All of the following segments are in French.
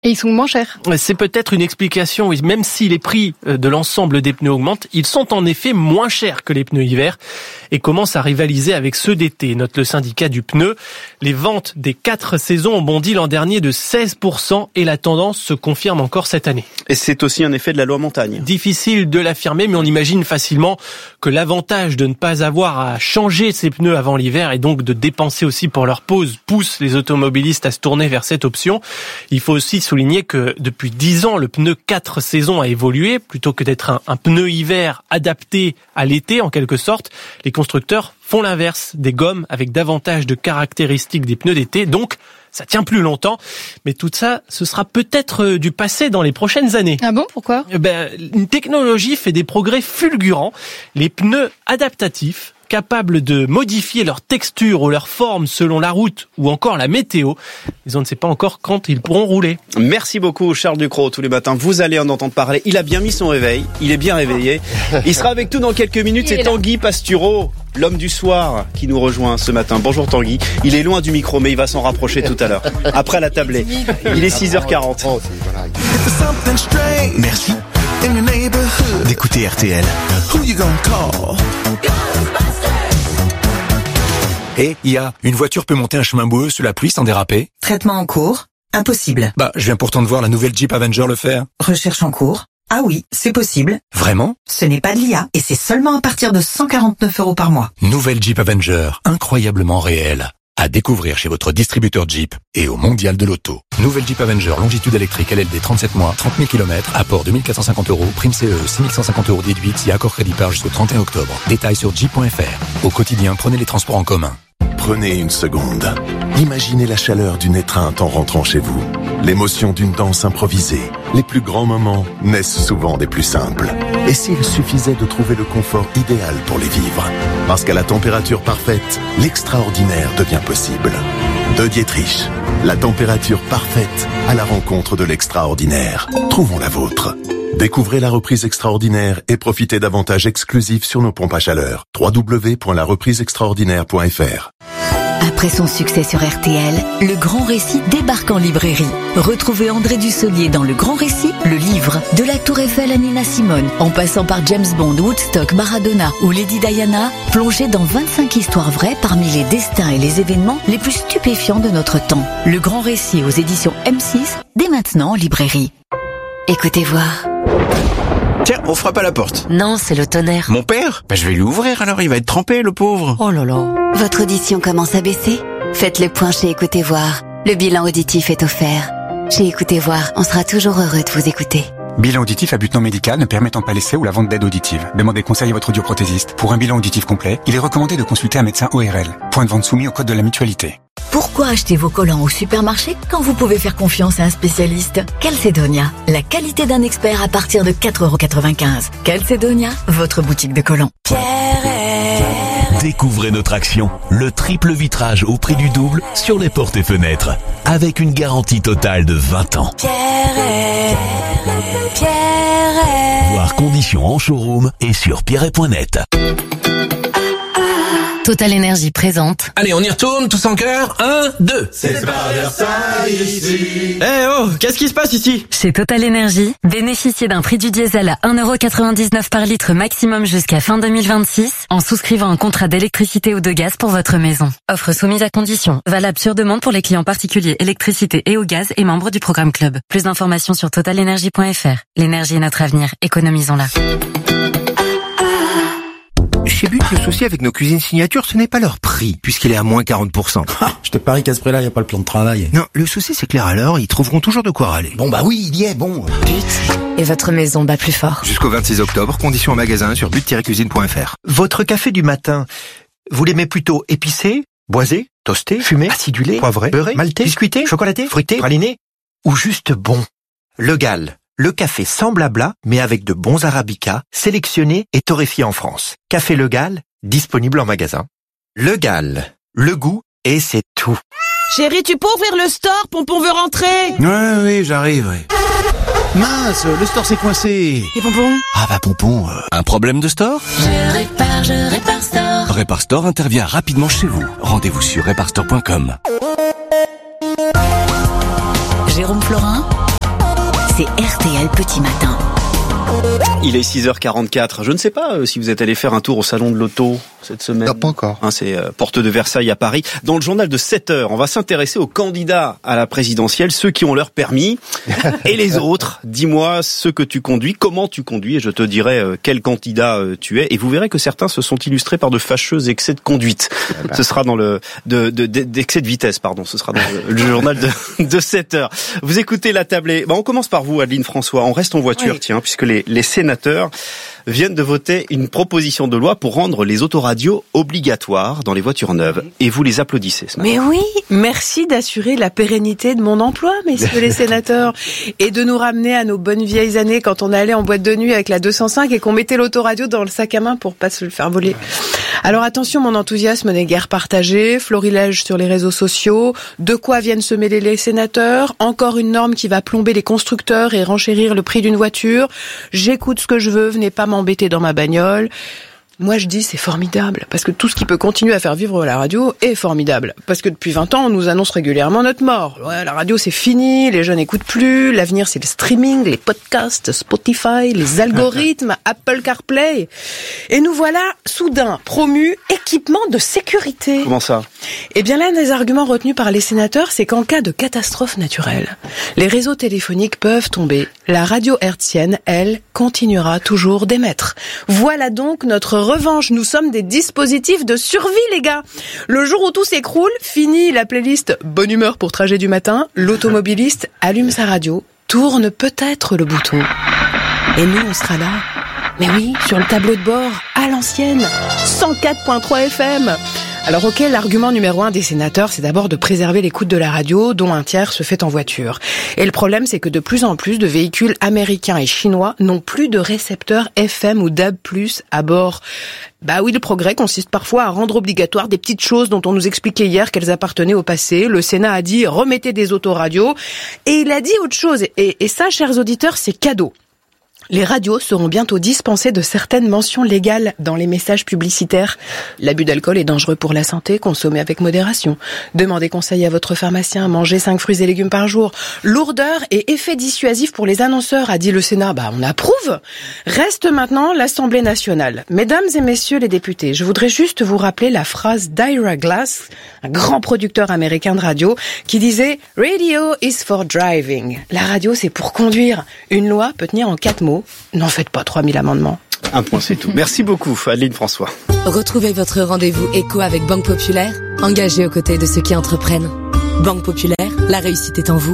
Et ils sont moins chers. C'est peut-être une explication, oui. Même si les prix de l'ensemble des pneus augmentent, ils sont en effet moins chers que les pneus hiver et commencent à rivaliser avec ceux d'été, note le syndicat du pneu. Les ventes des 4 saisons ont bondi l'an dernier de 16% et la tendance se confirme encore cette année. Et c'est aussi un effet de la loi montagne. Difficile de l'affirmer, mais on imagine facilement que l'avantage de ne pas avoir à changer ses pneus avant l'hiver et donc de dépenser aussi pour leur pose pousse les automobilistes à se tourner vers cette option. Il faut aussi souligner que depuis 10 ans, le pneu 4 saisons a évolué. Plutôt que d'être un pneu hiver adapté à l'été, en quelque sorte, les constructeurs font l'inverse, des gommes avec davantage de caractéristiques des pneus d'été. Donc, ça tient plus longtemps. Mais tout ça, ce sera peut-être du passé dans les prochaines années. Ah bon, pourquoi ? Une technologie fait des progrès fulgurants. Les pneus adaptatifs, capables de modifier leur texture ou leur forme selon la route ou encore la météo. Mais on ne sait pas encore quand ils pourront rouler. Merci beaucoup Charles Ducrot. Tous les matins, vous allez en entendre parler. Il a bien mis son réveil. Il est bien réveillé. Il sera avec nous dans quelques minutes. C'est Tanguy Pastureau, l'homme du soir, qui nous rejoint ce matin. Bonjour Tanguy. Il est loin du micro, mais il va s'en rapprocher tout à l'heure. Après la tablée. Il est 6h40. Merci d'écouter RTL. Et une voiture peut monter un chemin boueux sous la pluie sans déraper. Traitement en cours. Impossible. Je viens pourtant de voir la nouvelle Jeep Avenger le faire. Recherche en cours. Ah oui, c'est possible. Vraiment ? Ce n'est pas de l'IA et c'est seulement à partir de 149 € par mois. Nouvelle Jeep Avenger, incroyablement réelle. À découvrir chez votre distributeur Jeep et au Mondial de l'Auto. Nouvelle Jeep Avenger, longitude électrique, LLD 37 mois, 30 000 km, apport 2450 €, prime CE, 6150 € déduite si accord crédit par jusqu'au 31 octobre. Détails sur jeep.fr. Au quotidien, prenez les transports en commun. Prenez une seconde. Imaginez la chaleur d'une étreinte en rentrant chez vous. L'émotion d'une danse improvisée. Les plus grands moments naissent souvent des plus simples. Et s'il suffisait de trouver le confort idéal pour les vivre ? Parce qu'à la température parfaite, l'extraordinaire devient possible. De Dietrich, la température parfaite à la rencontre de l'extraordinaire. Trouvons la vôtre. Découvrez la reprise extraordinaire et profitez d'avantages exclusifs sur nos pompes à chaleur. www.larepriseextraordinaire.fr. Après son succès sur RTL, Le Grand Récit débarque en librairie. Retrouvez André Dussolier dans Le Grand Récit, le livre, de la Tour Eiffel à Nina Simone, en passant par James Bond, Woodstock, Maradona ou Lady Diana, plongez dans 25 histoires vraies parmi les destins et les événements les plus stupéfiants de notre temps. Le Grand Récit aux éditions M6, dès maintenant en librairie. Écoutez voir. Tiens, on frappe à la porte. Non, c'est le tonnerre. Mon père ? Je vais lui ouvrir alors, il va être trempé, le pauvre. Oh là là. Votre audition commence à baisser ? Faites le point chez Écoutez Voir. Le bilan auditif est offert. Chez Écoutez Voir, on sera toujours heureux de vous écouter. Bilan auditif à but non médical ne permettant pas l'essai ou la vente d'aide auditive. Demandez conseil à votre audioprothésiste. Pour un bilan auditif complet, il est recommandé de consulter un médecin ORL. Point de vente soumis au code de la mutualité. Pourquoi acheter vos collants au supermarché quand vous pouvez faire confiance à un spécialiste ? Calcedonia, la qualité d'un expert à partir de 4,95 €. Calcedonia, votre boutique de collants. Découvrez notre action, le triple vitrage au prix du double sur les portes et fenêtres, avec une garantie totale de 20 ans. Voir conditions en showroom et sur pierret.net. Total Énergie présente. Allez, on y retourne, tous en chœur. 1, 2. C'est pas Versailles ici. Qu'est-ce qui se passe ici ? Chez Total Énergie, bénéficiez d'un prix du diesel à 1,99 € par litre maximum jusqu'à fin 2026 en souscrivant un contrat d'électricité ou de gaz pour votre maison. Offre soumise à condition. Valable sur demande pour les clients particuliers électricité et au gaz et membres du programme Club. Plus d'informations sur totalenergie.fr. L'énergie est notre avenir. Économisons-la. Chez But, le souci avec nos cuisines signatures, ce n'est pas leur prix, puisqu'il est à moins 40%. Je te parie qu'à ce prix-là, il n'y a pas le plan de travail. Non, le souci c'est que les râleurs, ils trouveront toujours de quoi râler. Bon bah oui, il y est, bon. But. Et votre maison bat plus fort. Jusqu'au 26 octobre, conditions en magasin sur but-cuisine.fr. Votre café du matin, vous l'aimez plutôt épicé, boisé, toasté, fumé, acidulé, poivré, beurré, maltais, biscuité, chocolaté, fruité, praliné, ou juste bon? Le Gall. Le café sans blabla, mais avec de bons arabicas, sélectionnés et torréfiés en France. Café Le Gall, disponible en magasin. Le Gall, le goût, et c'est tout. Chérie, tu peux ouvrir le store, Pompon veut rentrer. Oui, j'arrive, ouais. Mince, le store s'est coincé. Et Pompon ? Ah bah Pompon... Un problème de store ? Je répare store. Répare Store intervient rapidement chez vous. Rendez-vous sur reparestore.com. Jérôme Florin c'est RTL Petit Matin. Il est 6h44. Je ne sais pas si vous êtes allé faire un tour au salon de l'auto cette semaine. Non, pas encore. C'est porte de Versailles à Paris. Dans le journal de 7h, on va s'intéresser aux candidats à la présidentielle, ceux qui ont leur permis et les autres. Dis-moi ce que tu conduis, comment tu conduis et je te dirai quel candidat tu es. Et vous verrez que certains se sont illustrés par de fâcheux excès de conduite. Ce sera dans d'excès de vitesse, pardon. Ce sera dans le journal de 7h. Vous écoutez la tablée. On commence par vous, Adeline François. On reste en voiture, tiens, puisque les sénateurs viennent de voter une proposition de loi pour rendre les autoradios obligatoires dans les voitures neuves. Et vous les applaudissez ce matin. Mais oui, merci d'assurer la pérennité de mon emploi, messieurs les sénateurs, et de nous ramener à nos bonnes vieilles années quand on allait en boîte de nuit avec la 205 et qu'on mettait l'autoradio dans le sac à main pour pas se le faire voler. Alors attention, mon enthousiasme n'est guère partagé, florilège sur les réseaux sociaux, de quoi viennent se mêler les sénateurs, encore une norme qui va plomber les constructeurs et renchérir le prix d'une voiture, j'écoute ce que je veux, venez pas m'embêter dans ma bagnole. Moi, je dis c'est formidable, parce que tout ce qui peut continuer à faire vivre la radio est formidable. Parce que depuis 20 ans, on nous annonce régulièrement notre mort. Ouais, la radio, c'est fini, les jeunes n'écoutent plus, l'avenir, c'est le streaming, les podcasts, Spotify, les algorithmes, Apple CarPlay. Et nous voilà, soudain, promus équipement de sécurité. Comment ça ? Eh bien, l'un des arguments retenus par les sénateurs, c'est qu'en cas de catastrophe naturelle, les réseaux téléphoniques peuvent tomber. La radio hertzienne, elle, continuera toujours d'émettre. Voilà donc notre revanche, nous sommes des dispositifs de survie, les gars. Le jour où tout s'écroule, fini la playlist Bonne humeur pour trajet du matin, l'automobiliste allume sa radio, tourne peut-être le bouton. Et nous, on sera là. Mais oui, sur le tableau de bord, à l'ancienne, 104.3 FM. Alors ok, l'argument numéro 1 des sénateurs, c'est d'abord de préserver l'écoute de la radio, dont un tiers se fait en voiture. Et le problème, c'est que de plus en plus de véhicules américains et chinois n'ont plus de récepteurs FM ou DAB+, à bord. Bah oui, le progrès consiste parfois à rendre obligatoire des petites choses dont on nous expliquait hier qu'elles appartenaient au passé. Le Sénat a dit « remettez des autoradios ». Et il a dit autre chose. Et ça, chers auditeurs, c'est cadeau. Les radios seront bientôt dispensées de certaines mentions légales dans les messages publicitaires. L'abus d'alcool est dangereux pour la santé, consommez avec modération. Demandez conseil à votre pharmacien, mangez 5 fruits et légumes par jour. Lourdeur et effet dissuasif pour les annonceurs, a dit le Sénat. On approuve. Reste maintenant l'Assemblée nationale. Mesdames et messieurs les députés, je voudrais juste vous rappeler la phrase d'Ira Glass, un grand producteur américain de radio, qui disait « Radio is for driving ». La radio, c'est pour conduire. Une loi peut tenir en 4 mots. N'en faites pas 3000 amendements. Un point, c'est tout. Merci beaucoup, Adeline François. Retrouvez votre rendez-vous éco avec Banque Populaire, engagée aux côtés de ceux qui entreprennent. Banque Populaire, la réussite est en vous.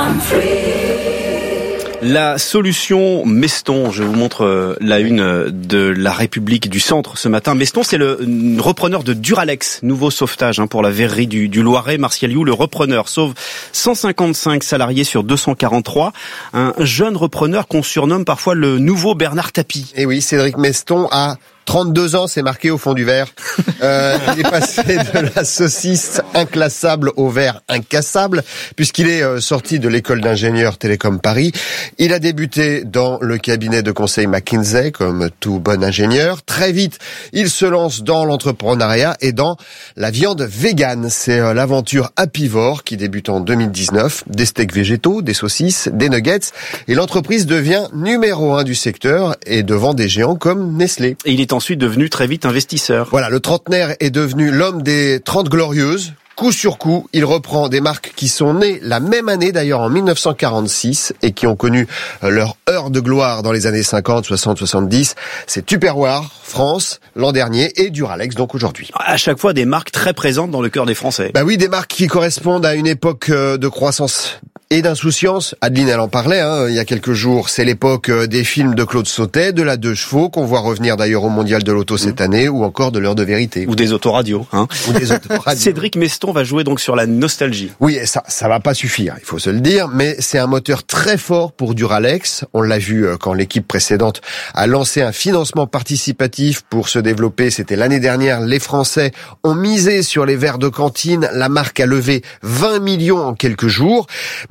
La solution Meston, je vous montre la une de la République du Centre ce matin. Meston, c'est le repreneur de Duralex, nouveau sauvetage pour la verrerie du Loiret. Martial You, le repreneur, sauve 155 salariés sur 243. Un jeune repreneur qu'on surnomme parfois le nouveau Bernard Tapie. Et oui, Cédric Meston a 32 ans, c'est marqué au fond du verre. Il est passé de la saucisse inclassable au verre incassable, puisqu'il est sorti de l'école d'ingénieurs Télécom Paris. Il a débuté dans le cabinet de conseil McKinsey, comme tout bon ingénieur. Très vite, il se lance dans l'entrepreneuriat et dans la viande végane. C'est l'aventure Apivore qui débute en 2019. Des steaks végétaux, des saucisses, des nuggets. Et l'entreprise devient numéro 1 du secteur et devant des géants comme Nestlé. Et il est ensuite devenu très vite investisseur. Voilà, le trentenaire est devenu l'homme des 30 glorieuses. Coup sur coup, il reprend des marques qui sont nées la même année, d'ailleurs en 1946, et qui ont connu leur heure de gloire dans les années 50, 60, 70. C'est Tupperware, France, l'an dernier, et Duralex, donc aujourd'hui. À chaque fois, des marques très présentes dans le cœur des Français. Bah oui, des marques qui correspondent à une époque de croissance et d'insouciance. Adeline, elle en parlait il y a quelques jours. C'est l'époque des films de Claude Sautet, de la 2 chevaux, qu'on voit revenir d'ailleurs au Mondial de l'Auto cette année, ou encore de l'heure de vérité. Ou des autoradios. Ou des autoradios. Cédric Meston va jouer donc sur la nostalgie. Oui, et ça va pas suffire, il faut se le dire, mais c'est un moteur très fort pour Duralex. On l'a vu quand l'équipe précédente a lancé un financement participatif pour se développer. C'était l'année dernière. Les Français ont misé sur les verres de cantine. La marque a levé 20 millions en quelques jours. Mais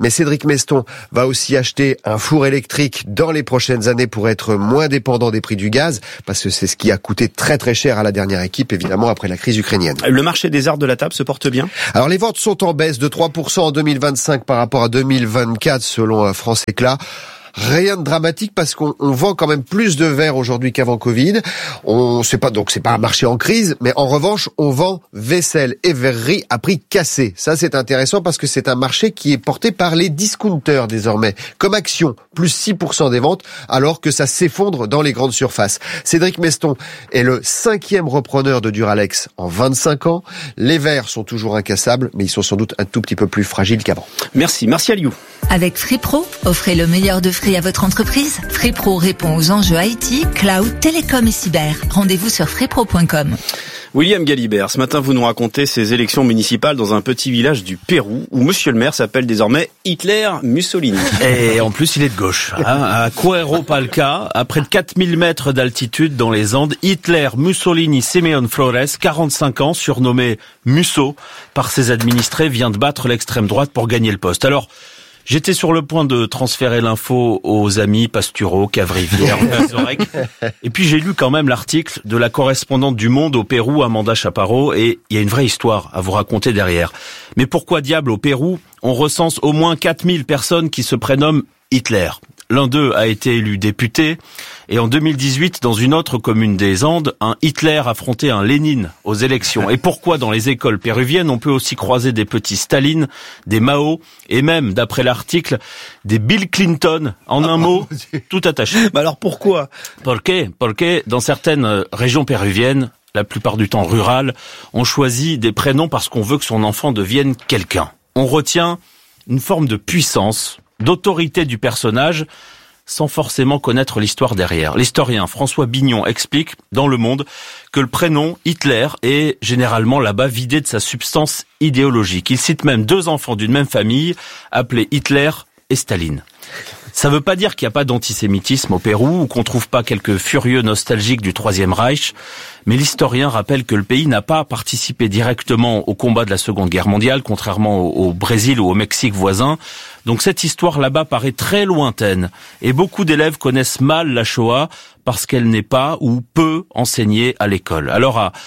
Mais Cédric Meston va aussi acheter un four électrique dans les prochaines années pour être moins dépendant des prix du gaz, parce que c'est ce qui a coûté très très cher à la dernière équipe, évidemment, après la crise ukrainienne. Le marché des arts de la table se porte bien? Alors les ventes sont en baisse de 3% en 2025 par rapport à 2024 selon France Éclat. Rien de dramatique parce qu'on vend quand même plus de verre aujourd'hui qu'avant Covid. C'est pas un marché en crise, mais en revanche, on vend vaisselle et verrerie à prix cassé. Ça, c'est intéressant parce que c'est un marché qui est porté par les discounters désormais. Comme Action, plus 6% des ventes, alors que ça s'effondre dans les grandes surfaces. Cédric Meston est le 5e repreneur de Duralex en 25 ans. Les verres sont toujours incassables, mais ils sont sans doute un tout petit peu plus fragiles qu'avant. Merci. Merci Aliou. Avec FreePro, offrez le meilleur de Free à votre entreprise. FreePro répond aux enjeux IT, cloud, télécom et cyber. Rendez-vous sur freepro.com. William Galibert, ce matin vous nous racontez ces élections municipales dans un petit village du Pérou où monsieur le maire s'appelle désormais Hitler Mussolini. Et en plus il est de gauche. À Cueropalca, à près de 4000 mètres d'altitude dans les Andes, Hitler Mussolini Simeón Flores, 45 ans, surnommé Musso par ses administrés, vient de battre l'extrême droite pour gagner le poste. Alors, j'étais sur le point de transférer l'info aux amis Pasturo, Cavrivière, Vazorek. Et puis j'ai lu quand même l'article de la correspondante du Monde au Pérou, Amanda Chaparro, et il y a une vraie histoire à vous raconter derrière. Mais pourquoi diable au Pérou, on recense au moins 4000 personnes qui se prénomment Hitler? L'un d'eux a été élu député, et en 2018, dans une autre commune des Andes, un Hitler affrontait un Lénine aux élections. Et pourquoi dans les écoles péruviennes, on peut aussi croiser des petits Staline, des Mao, et même, d'après l'article, des Bill Clinton, en un mot, tout attaché. Mais alors pourquoi? Parce que dans certaines régions péruviennes, la plupart du temps rurales, on choisit des prénoms parce qu'on veut que son enfant devienne quelqu'un. On retient une forme de puissance, d'autorité du personnage, sans forcément connaître l'histoire derrière. L'historien François Bignon explique dans Le Monde que le prénom Hitler est généralement là-bas vidé de sa substance idéologique. Il cite même 2 enfants d'une même famille appelés Hitler et Staline. Ça veut pas dire qu'il n'y a pas d'antisémitisme au Pérou ou qu'on trouve pas quelques furieux nostalgiques du Troisième Reich, mais l'historien rappelle que le pays n'a pas participé directement au combat de la Seconde Guerre mondiale, contrairement au Brésil ou au Mexique voisin. Donc cette histoire là-bas paraît très lointaine et beaucoup d'élèves connaissent mal la Shoah parce qu'elle n'est pas ou peu enseignée à l'école. Alors à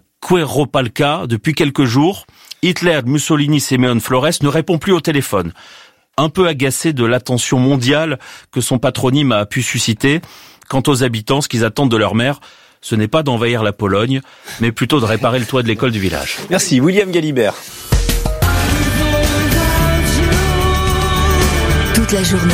Cueropalca, depuis quelques jours, Hitler Mussolini Simeón Flores ne répond plus au téléphone. Un peu agacé de l'attention mondiale que son patronyme a pu susciter. Quant aux habitants, ce qu'ils attendent de leur maire, ce n'est pas d'envahir la Pologne, mais plutôt de réparer le toit de l'école du village. Merci, William Galibert. Toute la journée,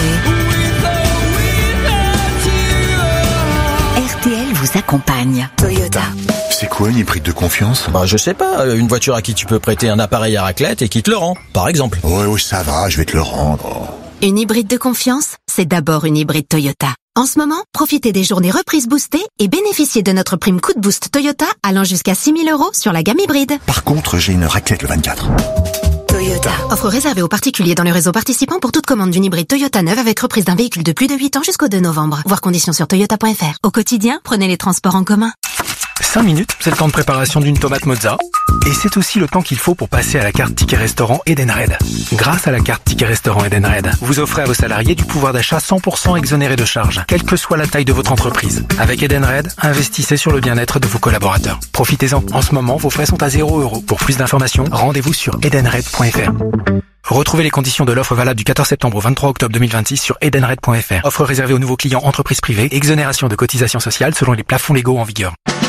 RTL vous accompagne. Toyota. C'est quoi une hybride de confiance? Je sais pas, une voiture à qui tu peux prêter un appareil à raclette et qui te le rend, par exemple. Ouais, ça va, je vais te le rendre. Une hybride de confiance, c'est d'abord une hybride Toyota. En ce moment, profitez des journées reprises boostées et bénéficiez de notre prime coup de boost Toyota allant jusqu'à 6 000 € sur la gamme hybride. Par contre, j'ai une raclette le 24. Toyota. Offre réservée aux particuliers dans le réseau participant pour toute commande d'une hybride Toyota neuve avec reprise d'un véhicule de plus de 8 ans jusqu'au 2 novembre. Voir conditions sur toyota.fr. Au quotidien, prenez les transports en commun. 5 minutes, c'est le temps de préparation d'une tomate mozza. Et c'est aussi le temps qu'il faut pour passer à la carte Ticket Restaurant Edenred. Grâce à la carte Ticket Restaurant Edenred, vous offrez à vos salariés du pouvoir d'achat 100% exonéré de charges, quelle que soit la taille de votre entreprise. Avec Edenred, investissez sur le bien-être de vos collaborateurs. Profitez-en. En ce moment, vos frais sont à 0 €. Pour plus d'informations, rendez-vous sur edenred.fr. Retrouvez les conditions de l'offre valable du 14 septembre au 23 octobre 2026 sur edenred.fr. Offre réservée aux nouveaux clients entreprises privées. Exonération de cotisations sociales selon les plafonds légaux en vigueur.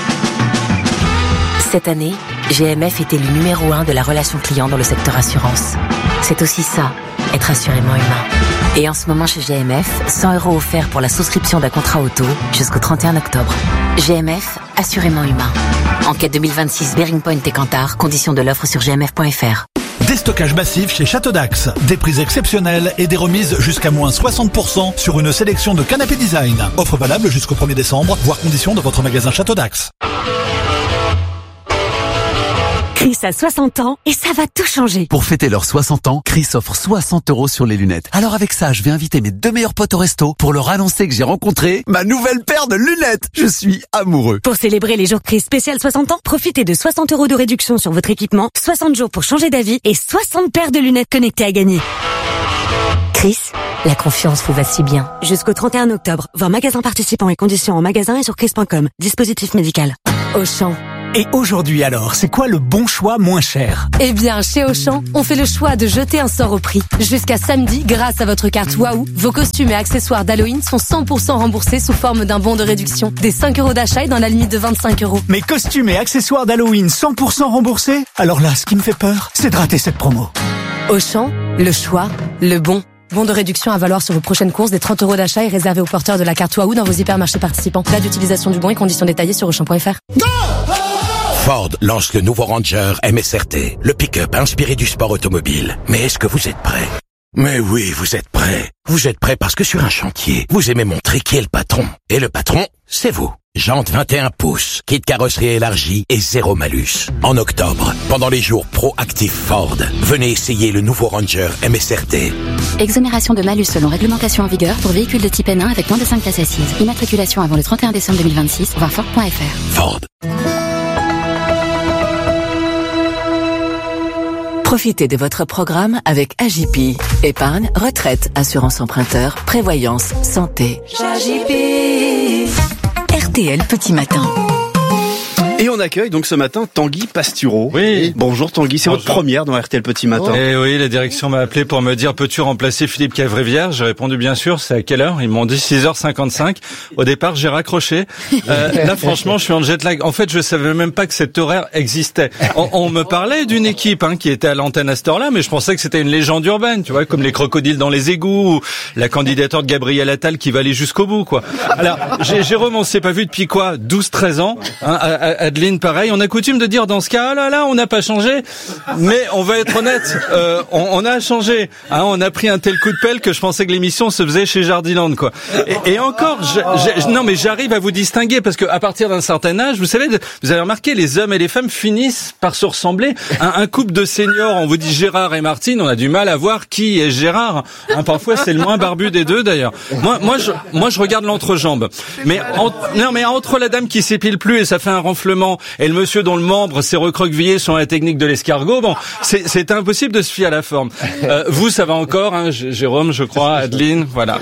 Cette année, GMF est élu numéro 1 de la relation client dans le secteur assurance. C'est aussi ça, être assurément humain. Et en ce moment chez GMF, 100 € offerts pour la souscription d'un contrat auto jusqu'au 31 octobre. GMF, assurément humain. Enquête 2026 Bearing Point et Kantar, conditions de l'offre sur gmf.fr. Déstockage massif chez Château d'Axe. Des prix exceptionnels et des remises jusqu'à moins 60% sur une sélection de canapés design. Offre valable jusqu'au 1er décembre, voire conditions de votre magasin Château d'Axe. Chris a 60 ans et ça va tout changer. Pour fêter leurs 60 ans, Chris offre 60 € sur les lunettes. Alors avec ça, je vais inviter mes 2 meilleurs potes au resto pour leur annoncer que j'ai rencontré ma nouvelle paire de lunettes. Je suis amoureux. Pour célébrer les jours Chris spécial 60 ans, profitez de 60 € de réduction sur votre équipement, 60 jours pour changer d'avis et 60 paires de lunettes connectées à gagner. Chris, la confiance vous va si bien. Jusqu'au 31 octobre, voir magasin participants et conditions en magasin et sur chris.com. Dispositif médical. Auchan. Et aujourd'hui alors, c'est quoi le bon choix moins cher? Eh bien, chez Auchan, on fait le choix de jeter un sort au prix. Jusqu'à samedi, grâce à votre carte Waouh, vos costumes et accessoires d'Halloween sont 100% remboursés sous forme d'un bon de réduction. Des 5 € d'achat et dans la limite de 25 €. Mes costumes et accessoires d'Halloween 100% remboursés? Alors là, ce qui me fait peur, c'est de rater cette promo. Auchan, le choix, le bon. Bon de réduction à valoir sur vos prochaines courses des 30 € d'achat et réservé aux porteurs de la carte Waouh dans vos hypermarchés participants. Date d'utilisation du bon et conditions détaillées sur Auchan.fr. Ford lance le nouveau Ranger MSRT, le pick-up inspiré du sport automobile. Mais est-ce que vous êtes prêts? Mais oui, vous êtes prêts. Vous êtes prêts parce que sur un chantier, vous aimez montrer qui est le patron. Et le patron, c'est vous. Jantes 21 pouces, kit carrosserie élargie et zéro malus. En octobre, pendant les jours Pro-Active Ford, venez essayer le nouveau Ranger MSRT. Exonération de malus selon réglementation en vigueur pour véhicules de type N1 avec moins de 5 places assises. Immatriculation avant le 31 décembre 2026, voir Ford.fr. Ford. Profitez de votre programme avec AJP. Épargne, retraite, assurance emprunteur, prévoyance, santé. AJP. RTL Petit Matin. Et on accueille donc ce matin Tanguy Pastureau. Oui. Bonjour Tanguy, c'est votre première dans RTL Petit Matin. Eh oui, la direction m'a appelé pour me dire peux-tu remplacer Philippe Cavrivière? J'ai répondu bien sûr, c'est à quelle heure? Ils m'ont dit 6h55. Au départ, j'ai raccroché. Là franchement, je suis en jet lag. En fait, je savais même pas que cet horaire existait. On me parlait d'une équipe qui était à l'antenne à cette heure-là, mais je pensais que c'était une légende urbaine, tu vois, comme les crocodiles dans les égouts ou la candidature de Gabriel Attal qui va aller jusqu'au bout, quoi. Alors, Jérôme, on s'est pas vu depuis quoi? 12-13 ans. Adeline, pareil. On a coutume de dire dans ce cas, ah là là, on n'a pas changé. Mais on va être honnête, on a changé. On a pris un tel coup de pelle que je pensais que l'émission se faisait chez Jardiland, quoi. Et encore, non mais j'arrive à vous distinguer parce que à partir d'un certain âge, vous savez, vous avez remarqué, les hommes et les femmes finissent par se ressembler. Un couple de seniors, on vous dit Gérard et Martine, on a du mal à voir qui est Gérard. Parfois, c'est le moins barbu des deux, d'ailleurs. Moi, je regarde l'entrejambe. Mais entre la dame qui s'épile plus et ça fait un renflement et le monsieur dont le membre s'est recroquevillé sur la technique de l'escargot, bon, c'est impossible de se fier à la forme. Vous, ça va encore, Jérôme, je crois, Adeline, voilà.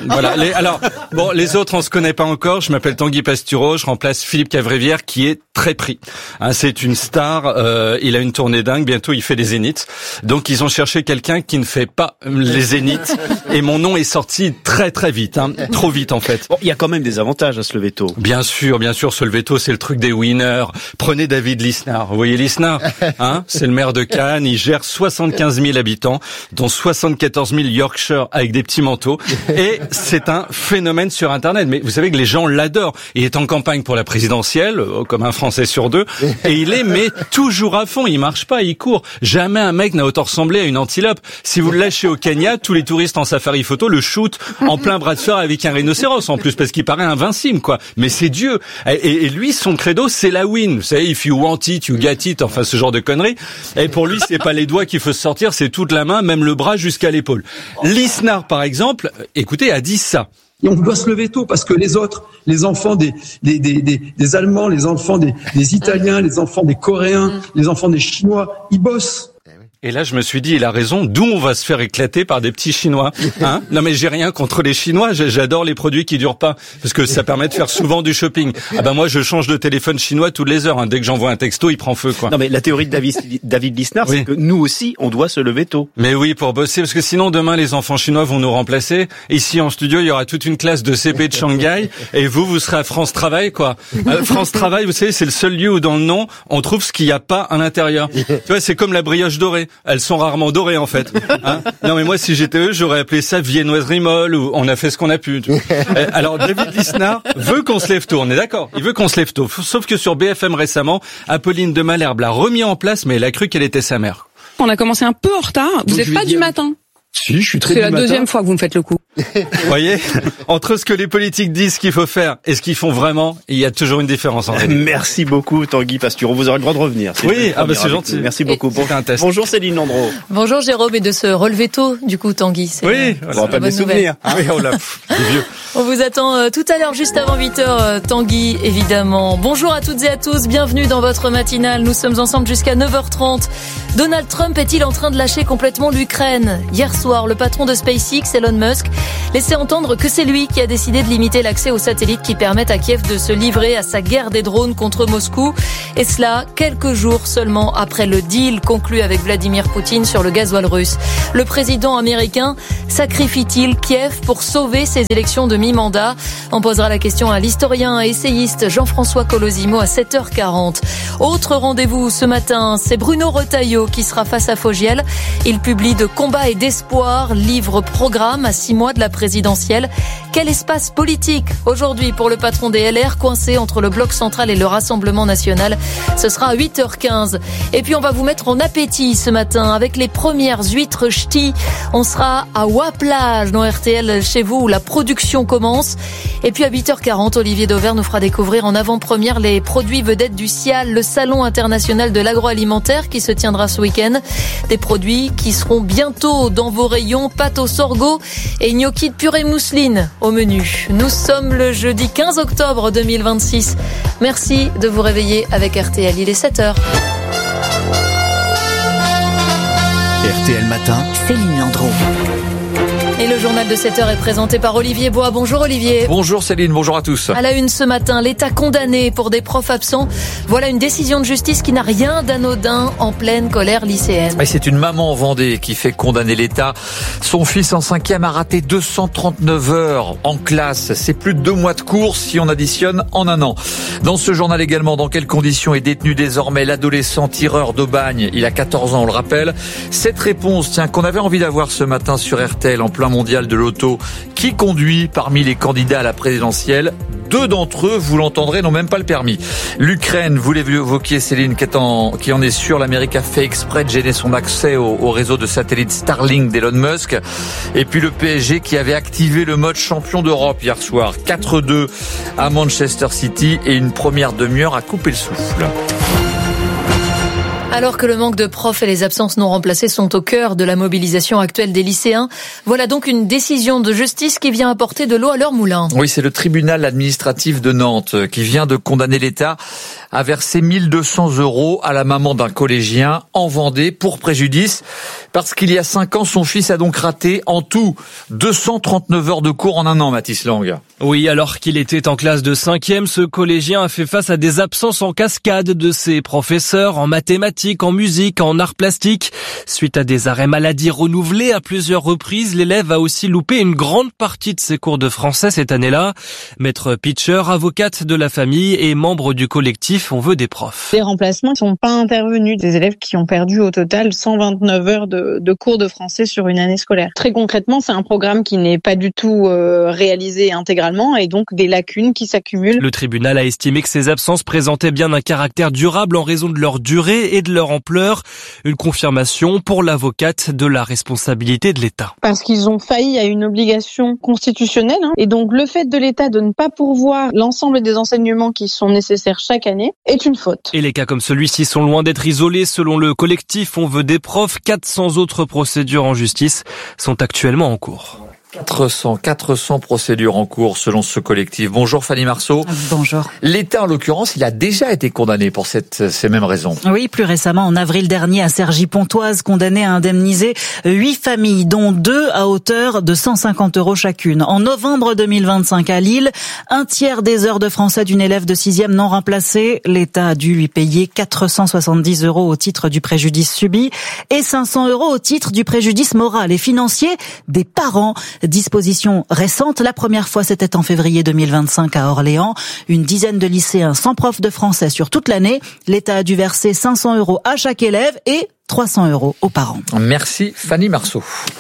Les autres, on se connaît pas encore. Je m'appelle Tanguy Pastureau, je remplace Philippe Cavrivière qui est très pris. C'est une star, il a une tournée dingue, bientôt il fait les Zéniths. Donc ils ont cherché quelqu'un qui ne fait pas les Zéniths et mon nom est sorti très très vite, trop vite en fait. Bon, il y a quand même des avantages à se lever tôt. Bien sûr, se lever tôt, c'est le truc des winners. Prenez David Lisnard. Vous voyez Lisnard, c'est le maire de Cannes. Il gère 75 000 habitants, dont 74 000 Yorkshire avec des petits manteaux. Et c'est un phénomène sur Internet. Mais vous savez que les gens l'adorent. Il est en campagne pour la présidentielle, comme un Français sur deux. Et il est, mais toujours à fond. Il marche pas, il court. Jamais un mec n'a autant ressemblé à une antilope. Si vous le lâchez au Kenya, tous les touristes en safari photo le shootent en plein bras de fer avec un rhinocéros en plus, parce qu'il paraît invincible, quoi. Mais c'est Dieu. Et lui, son credo, c'est la win. Vous savez, if you want it, you get it, enfin ce genre de conneries. Et pour lui, c'est pas les doigts qu'il faut se sortir, c'est toute la main, même le bras jusqu'à l'épaule. Lisnard, par exemple, écoutez, a dit ça. Et on doit se lever tôt parce que les autres, les enfants des Allemands, les enfants des Italiens, les enfants des Coréens, les enfants des Chinois, ils bossent. Et là, je me suis dit, il a raison, d'où on va se faire éclater par des petits Chinois. Non, mais j'ai rien contre les Chinois, j'adore les produits qui durent pas, parce que ça permet de faire souvent du shopping. Moi, je change de téléphone chinois toutes les heures. Dès que j'envoie un texto, il prend feu, quoi. Non, mais la théorie de David Lisnard, c'est que nous aussi, on doit se lever tôt. Mais oui, pour bosser, parce que sinon, demain, les enfants chinois vont nous remplacer. Ici, en studio, il y aura toute une classe de CP de Shanghai, et vous serez à France Travail, quoi. France Travail, vous savez, c'est le seul lieu où, dans le nom, on trouve ce qu'il n'y a pas à l'intérieur. Tu vois, c'est comme la brioche dorée. Elles sont rarement dorées, en fait. Non, mais moi, si j'étais eux, j'aurais appelé ça viennoiserie molle, ou on a fait ce qu'on a pu. Alors, David Lisnard veut qu'on se lève tôt, on est d'accord? Il veut qu'on se lève tôt. Sauf que sur BFM récemment, Apolline de Malherbe l'a remis en place, mais elle a cru qu'elle était sa mère. On a commencé un peu en retard. Vous n'êtes pas du matin? Si, je suis très du matin. C'est la deuxième fois que vous me faites le coup. Vous voyez, entre ce que les politiques disent qu'il faut faire et ce qu'ils font vraiment, il y a toujours une différence entre les deux. Merci beaucoup Tanguy Pastureau, vous aurez le droit de revenir. Oui, c'est gentil. Merci beaucoup. Bonjour Céline Landreau. Bonjour Jérôme, et de se relever tôt, du coup Tanguy. Oui, on va pas des souvenirs. Ah oui, vieux. On vous attend tout à l'heure, juste avant 8h, Tanguy, évidemment. Bonjour à toutes et à tous, bienvenue dans votre matinale. Nous sommes ensemble jusqu'à 9h30. Donald Trump est-il en train de lâcher complètement l'Ukraine ? Hier soir, le patron de SpaceX, Elon Musk, laissait entendre que c'est lui qui a décidé de limiter l'accès aux satellites qui permettent à Kiev de se livrer à sa guerre des drones contre Moscou. Et cela, quelques jours seulement après le deal conclu avec Vladimir Poutine sur le gasoil russe. Le président américain sacrifie-t-il Kiev pour sauver ses élections de mi-mandat ? On posera la question à l'historien et essayiste Jean-François Colosimo à 7h40. Autre rendez-vous ce matin, c'est Bruno Retailleau qui sera face à Fogiel. Il publie De combat et d'espoir, livre-programme à 6 mois de la présidentielle. Quel espace politique aujourd'hui pour le patron des LR coincé entre le bloc central et le Rassemblement national ? Ce sera à 8h15. Et puis on va vous mettre en appétit ce matin avec les premières huîtres ch'tis. On sera à Ouaplage dans RTL chez vous où la production commence. Et puis à 8h40, Olivier Dauvert nous fera découvrir en avant-première les produits vedettes du SIAL, le Salon international de l'agroalimentaire qui se tiendra ce week-end. Des produits qui seront bientôt dans vos rayons, pâte au sorgho et gnocchi de purée mousseline au menu. Nous sommes le jeudi 15 octobre 2026. Merci de vous réveiller avec RTL. Il est 7h. RTL Matin, Céline Landreau. Et le journal de 7h est présenté par Olivier Bois. Bonjour Olivier. Bonjour Céline, bonjour à tous. À la une ce matin, l'État condamné pour des profs absents. Voilà une décision de justice qui n'a rien d'anodin en pleine colère lycéenne. Et c'est une maman en Vendée qui fait condamner l'État. Son fils en 5e a raté 239 heures en classe. C'est plus de 2 mois de cours si on additionne en un an. Dans ce journal également, dans quelles conditions est détenu désormais l'adolescent tireur d'Aubagne ? Il a 14 ans, on le rappelle. Cette réponse, qu'on avait envie d'avoir ce matin sur RTL en plein mondial de l'auto. Qui conduit parmi les candidats à la présidentielle ? 2 d'entre eux, vous l'entendrez, n'ont même pas le permis. L'Ukraine, vous l'évoquiez Céline, qui en est sûre, l'Amérique a fait exprès de gêner son accès au réseau de satellites Starlink d'Elon Musk. Et puis le PSG qui avait activé le mode champion d'Europe hier soir. 4-2 à Manchester City et une première demi-heure à couper le souffle. Alors que le manque de profs et les absences non remplacées sont au cœur de la mobilisation actuelle des lycéens, voilà donc une décision de justice qui vient apporter de l'eau à leur moulin. Oui, c'est le tribunal administratif de Nantes qui vient de condamner l'État à verser 1 200 € à la maman d'un collégien en Vendée pour préjudice. Parce qu'il y a 5 ans, son fils a donc raté en tout 239 heures de cours en un an, Mathis Lang. Oui, alors qu'il était en classe de 5e, ce collégien a fait face à des absences en cascade de ses professeurs en mathématiques, en musique, en arts plastiques. Suite à des arrêts maladie renouvelés à plusieurs reprises, l'élève a aussi loupé une grande partie de ses cours de français cette année-là. Maître Pitcher, avocate de la famille et membre du collectif On veut des profs. Les remplacements ne sont pas intervenus. Des élèves qui ont perdu au total 129 heures de cours de français sur une année scolaire. Très concrètement, c'est un programme qui n'est pas du tout réalisé intégralement et donc des lacunes qui s'accumulent. Le tribunal a estimé que ces absences présentaient bien un caractère durable en raison de leur durée et de leur ampleur. Une confirmation pour l'avocate de la responsabilité de l'État. Parce qu'ils ont failli à une obligation constitutionnelle. Et donc le fait de l'État de ne pas pourvoir l'ensemble des enseignements qui sont nécessaires chaque année est une faute. Et les cas comme celui-ci sont loin d'être isolés. Selon le collectif On veut des profs, 400 autres procédures en justice sont actuellement en cours. 400 procédures en cours selon ce collectif. Bonjour Fanny Marceau. Bonjour. L'État, en l'occurrence, il a déjà été condamné pour ces mêmes raisons. Oui, plus récemment, en avril dernier, à Cergy-Pontoise, condamné à indemniser 8 familles, dont 2 à hauteur de 150 € chacune. En novembre 2025, à Lille, 1/3 des heures de français d'une élève de 6e non remplacée. L'État a dû lui payer 470 € au titre du préjudice subi et 500 € au titre du préjudice moral et financier des parents. Disposition récente, la première fois c'était en février 2025 à Orléans. Une dizaine de lycéens sans prof de français sur toute l'année. L'État a dû verser 500 € à chaque élève et 300 € aux parents. Merci Fanny Marceau.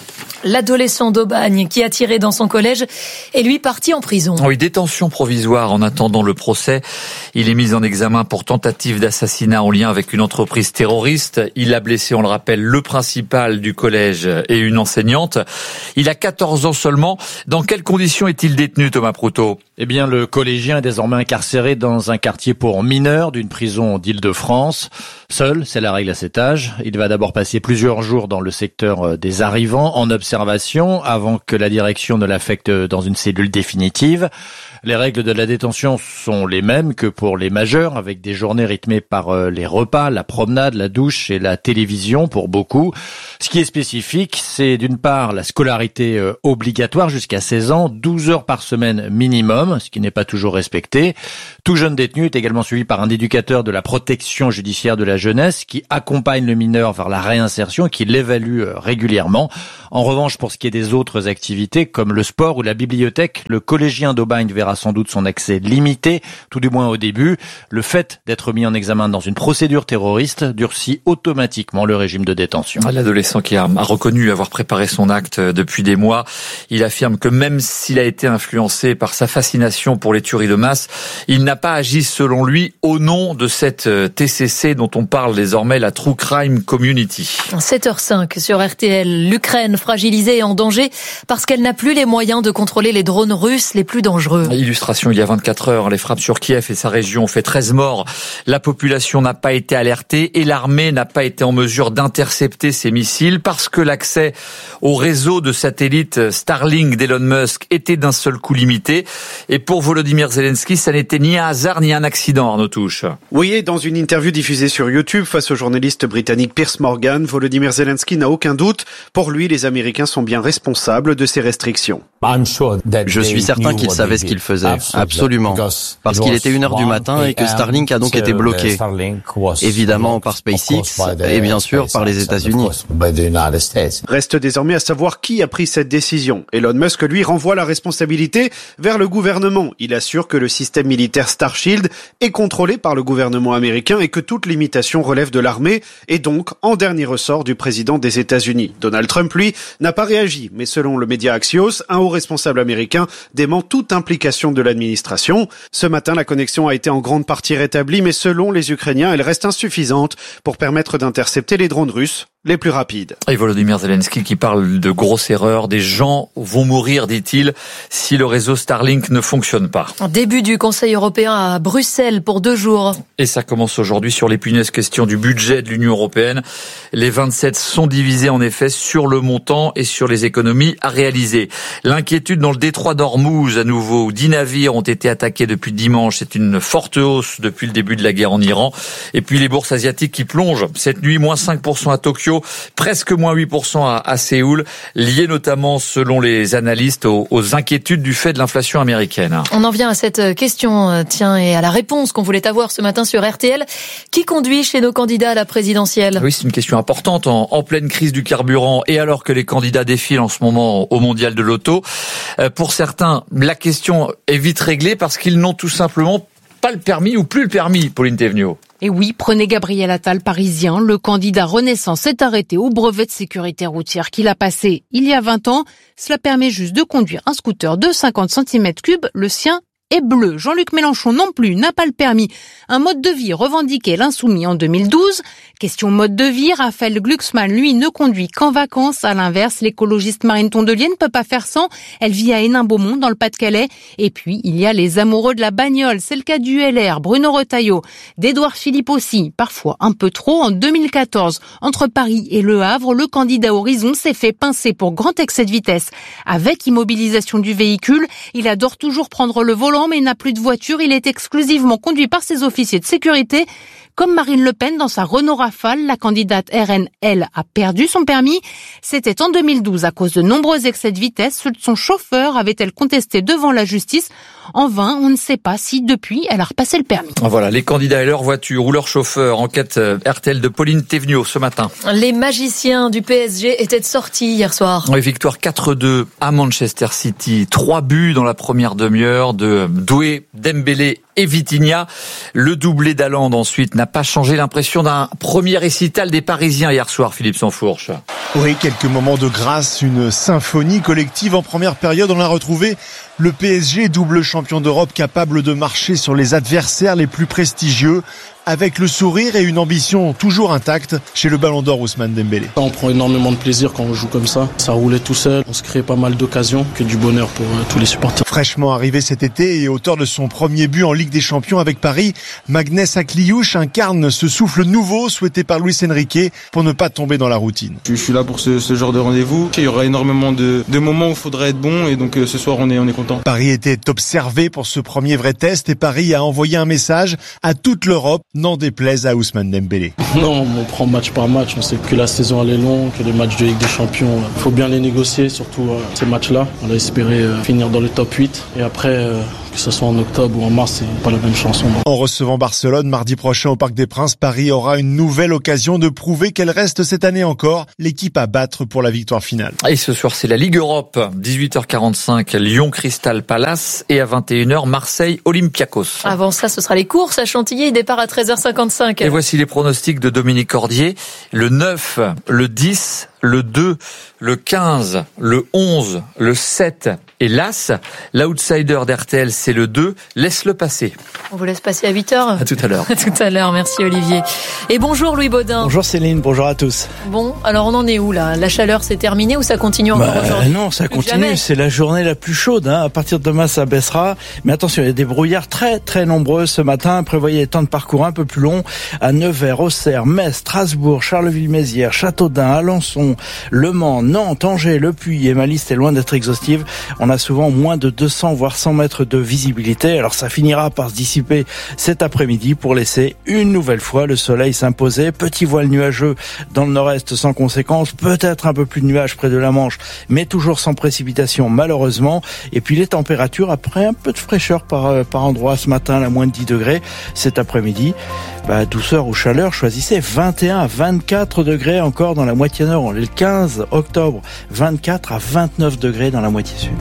L'adolescent d'Aubagne qui a tiré dans son collège est lui parti en prison. Oui, détention provisoire en attendant le procès. Il est mis en examen pour tentative d'assassinat en lien avec une entreprise terroriste. Il a blessé, on le rappelle, le principal du collège et une enseignante. Il a 14 ans seulement. Dans quelles conditions est-il détenu, Thomas Proutot ? Eh bien, le collégien est désormais incarcéré dans un quartier pour mineurs d'une prison d'Île-de-France. Seul, c'est la règle à cet âge. Il va d'abord passer plusieurs jours dans le secteur des arrivants en observation avant que la direction ne l'affecte dans une cellule définitive. Les règles de la détention sont les mêmes que pour les majeurs, avec des journées rythmées par les repas, la promenade, la douche et la télévision pour beaucoup. Ce qui est spécifique, c'est d'une part la scolarité obligatoire jusqu'à 16 ans, 12 heures par semaine minimum, ce qui n'est pas toujours respecté. Tout jeune détenu est également suivi par un éducateur de la protection judiciaire de la jeunesse qui accompagne le mineur vers la réinsertion et qui l'évalue régulièrement. En revanche, pour ce qui est des autres activités comme le sport ou la bibliothèque, le collégien d'Aubagne verra sans doute son accès limité, tout du moins au début. Le fait d'être mis en examen dans une procédure terroriste durcit automatiquement le régime de détention. L'adolescent qui a reconnu avoir préparé son acte depuis des mois, il affirme que même s'il a été influencé par sa fascination pour les tueries de masse, il n'a pas agi selon lui au nom de cette TCC dont on parle désormais, la True Crime Community. 7h05 sur RTL. L'Ukraine fragilisée et en danger parce qu'elle n'a plus les moyens de contrôler les drones russes les plus dangereux. Illustration il y a 24 heures, les frappes sur Kiev et sa région ont fait 13 morts. La population n'a pas été alertée et l'armée n'a pas été en mesure d'intercepter ces missiles parce que l'accès au réseau de satellites Starlink d'Elon Musk était d'un seul coup limité. Et pour Volodymyr Zelensky, ça n'était ni un hasard ni un accident, Arnaud Touche. Oui, et dans une interview diffusée sur YouTube face au journaliste britannique Piers Morgan, Volodymyr Zelensky n'a aucun doute. Pour lui, les Américains sont bien responsables de ces restrictions. Je suis certain qu'ils savaient ce qu'ils faisaient, absolument, parce qu'il était 1h du matin et que Starlink a donc été bloqué, évidemment par SpaceX et bien sûr par les États-Unis. Reste désormais à savoir qui a pris cette décision. Elon Musk, lui, renvoie la responsabilité vers le gouvernement. Il assure que le système militaire Starshield est contrôlé par le gouvernement américain et que toute limitation relève de l'armée et donc en dernier ressort du président des États-Unis. Donald Trump, lui, n'a pas réagi, mais selon le média Axios, un haut responsable américain dément toute implication de l'administration. Ce matin, la connexion a été en grande partie rétablie, mais selon les Ukrainiens, elle reste insuffisante pour permettre d'intercepter les drones russes les plus rapides. Et Volodymyr Zelensky qui parle de grosses erreurs. Des gens vont mourir, dit-il, si le réseau Starlink ne fonctionne pas. Début du Conseil européen à Bruxelles pour 2 jours. Et ça commence aujourd'hui sur l'épineuse question du budget de l'Union européenne. Les 27 sont divisés en effet sur le montant et sur les économies à réaliser. L'inquiétude dans le détroit d'Ormuz à nouveau, où 10 navires ont été attaqués depuis dimanche. C'est une forte hausse depuis le début de la guerre en Iran. Et puis les bourses asiatiques qui plongent. Cette nuit, moins 5% à Tokyo, presque moins 8% à Séoul, lié notamment, selon les analystes, aux inquiétudes du fait de l'inflation américaine. On en vient à cette question, tiens, et à la réponse qu'on voulait avoir ce matin sur RTL. Qui conduit chez nos candidats à la présidentielle ? Oui, c'est une question importante en pleine crise du carburant et alors que les candidats défilent en ce moment au mondial de l'auto. Pour certains, la question est vite réglée parce qu'ils n'ont tout simplement pas le permis ou plus le permis, Pauline Thévenoud. Et oui, prenez Gabriel Attal, parisien. Le candidat Renaissance s'est arrêté au brevet de sécurité routière qu'il a passé il y a 20 ans. Cela permet juste de conduire un scooter de 50 cm3. Le sien est bleu. Jean-Luc Mélenchon non plus n'a pas le permis. Un mode de vie revendiqué l'Insoumis en 2012. Question mode de vie, Raphaël Glucksmann, lui, ne conduit qu'en vacances. À l'inverse, l'écologiste Marine Tondelier ne peut pas faire sans. Elle vit à Hénin-Beaumont, dans le Pas-de-Calais. Et puis, il y a les amoureux de la bagnole. C'est le cas du LR, Bruno Retailleau, d'Édouard Philippe aussi, parfois un peu trop. En 2014, entre Paris et Le Havre, le candidat Horizon s'est fait pincer pour grand excès de vitesse. Avec immobilisation du véhicule, il adore toujours prendre le volant, mais n'a plus de voiture. Il est exclusivement conduit par ses officiers de sécurité. Comme Marine Le Pen dans sa Renault Rafale, la candidate RN, elle, a perdu son permis. C'était en 2012 à cause de nombreux excès de vitesse. Ceux de son chauffeur avait-elle contesté devant la justice. En vain, on ne sait pas si depuis elle a repassé le permis. Voilà, les candidats et leur voiture ou leur chauffeur. Enquête RTL de Pauline Thévenoud ce matin. Les magiciens du PSG étaient sortis hier soir. Oui, victoire 4-2 à Manchester City. 3 buts dans la première demi-heure de Doué Dembélé et Vitinha. Le doublé d'Haaland ensuite n'a pas changé l'impression d'un premier récital des Parisiens hier soir, Philippe Sansfourche. Oui, quelques moments de grâce, une symphonie collective en première période. On a retrouvé le PSG, double champion d'Europe, capable de marcher sur les adversaires les plus prestigieux, avec le sourire et une ambition toujours intacte chez le Ballon d'Or Ousmane Dembélé. On prend énormément de plaisir quand on joue comme ça. Ça roulait tout seul, on se crée pas mal d'occasions, que du bonheur pour tous les supporters. Fraîchement arrivé cet été et auteur de son premier but en Ligue des Champions avec Paris, Magnès Akliouche incarne ce souffle nouveau souhaité par Luis Enrique pour ne pas tomber dans la routine. Je suis là pour ce genre de rendez-vous. Il y aura énormément de moments où il faudra être bon et donc ce soir on est content. Paris était observé pour ce premier vrai test et Paris a envoyé un message à toute l'Europe, n'en déplaise à Ousmane Dembélé. Non, on prend match par match. On sait que la saison elle est longue, que les matchs de Ligue des Champions, il faut bien les négocier, surtout ces matchs-là. On a espéré finir dans le top 8 et après, que ce soit en octobre ou en mars, c'est pas la même chanson. En recevant Barcelone mardi prochain au Parc des Princes, Paris aura une nouvelle occasion de prouver qu'elle reste cette année encore l'équipe à battre pour la victoire finale. Et ce soir, c'est la Ligue Europe. 18h45, Lyon Crystal Palace et à 21h, Marseille Olympiakos. Avant ça, ce sera les courses à Chantilly, départ à 13h55. Et voici les pronostics de Dominique Cordier. Le 9, le 10, le 2, le 15, le 11, le 7 et l'As. L'outsider d'RTL, c'est le 2. Laisse-le passer. On vous laisse passer à 8h. À tout à l'heure. À tout à l'heure, merci Olivier. Et bonjour Louis Baudin. Bonjour Céline, bonjour à tous. Bon, alors on en est où là ? La chaleur c'est terminé ou ça continue encore aujourd'hui ? Non, ça continue, c'est la journée la plus chaude. À partir de demain, ça baissera. Mais attention, il y a des brouillards très très nombreux ce matin. Prévoyez des temps de parcours un peu plus longs à Nevers, Auxerre, Metz, Strasbourg, Charleville-Mézières, Châteaudun, Alençon, Le Mans, Nantes, Angers, Le Puy. Et ma liste est loin d'être exhaustive. On a souvent moins de 200 voire 100 mètres de visibilité. Alors ça finira par se dissiper cet après-midi pour laisser une nouvelle fois le soleil s'imposer. Petit voile nuageux dans le nord-est sans conséquence. Peut-être un peu plus de nuages près de la Manche, mais toujours sans précipitation malheureusement. Et puis les températures après un peu de fraîcheur par endroit ce matin, à moins de 10 degrés. Cet après-midi, douceur ou chaleur, choisissez 21 à 24 degrés encore dans la moitié nord. Le 15 octobre, 24 à 29 degrés dans la moitié sud.